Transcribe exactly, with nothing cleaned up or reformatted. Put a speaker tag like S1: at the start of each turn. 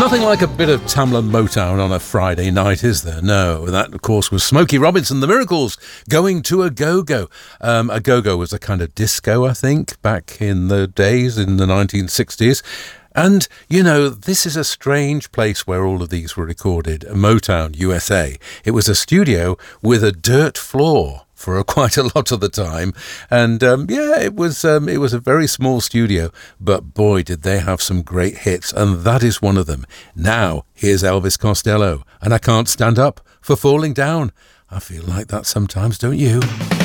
S1: Nothing like a bit of Tamla Motown on a Friday night, is there? No, that, of course, was Smokey Robinson, The Miracles, Going to a Go-Go. Um, a go-go was a kind of disco, I think, back in the days, in the nineteen sixties. And, you know, this is a strange place where all of these were recorded, Motown, U S A. It was a studio with a dirt floor for a, quite a lot of the time, and um, yeah, it was um, it was a very small studio, but boy, did they have some great hits, and that is one of them. Now, here's Elvis Costello, and I Can't Stand Up for Falling Down. I feel like that sometimes, don't you?